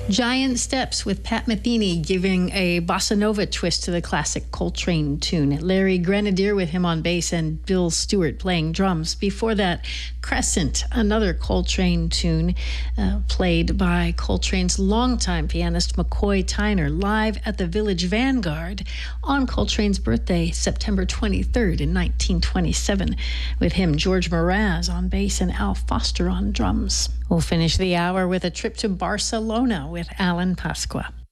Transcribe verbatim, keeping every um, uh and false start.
Giant Steps with Pat Metheny giving a bossa nova twist to the classic Coltrane tune. Larry Grenadier with him on bass and Bill Stewart playing drums. Before that, Crescent, another Coltrane tune uh, played by Coltrane's longtime pianist McCoy Tyner live at the Village Vanguard on Coltrane's birthday, September twenty-third in nineteen twenty-seven. With him, George Mraz on bass and Al Foster on drums. We'll finish the hour with a trip to Barcelona with Alan Pasqua.